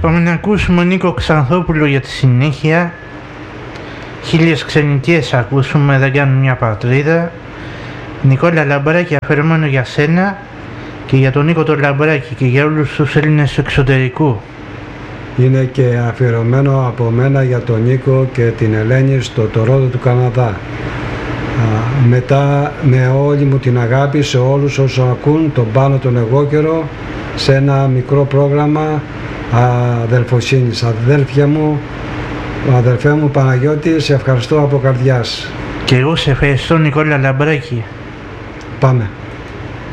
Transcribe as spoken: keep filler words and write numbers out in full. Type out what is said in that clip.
Πάμε να ακούσουμε Νίκο Ξανθόπουλο για τη συνέχεια. Χίλιες ξενιτιές ακούσουμε, δεν κάνουν μια πατρίδα. Νικόλα Λαμπράκη, αφιερωμένο για σένα και για τον Νίκο τον Λαμπράκη και για όλους τους Έλληνες του εξωτερικού. Είναι και αφιερωμένο από μένα για τον Νίκο και την Ελένη στο Τορόντο του Καναδά. Α, μετά με όλη μου την αγάπη σε όλους όσους ακούν τον Πάνο τον Εγώκερο σε ένα μικρό πρόγραμμα αδελφοσύνης. Αδέλφια μου, αδελφέ μου Παναγιώτη, σε ευχαριστώ από καρδιάς. Και εγώ σε ευχαριστώ Νικόλα Λαμπράκη. Πάμε.